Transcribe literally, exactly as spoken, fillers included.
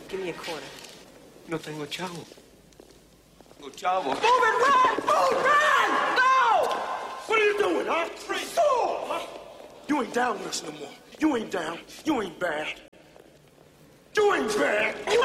Give me a quarter. No tengo chavo. No chavo. Move it, run! Move, run! No! What are you doing, huh? Stop, huh? You ain't down with us no more. You ain't down. You ain't bad. You ain't bad.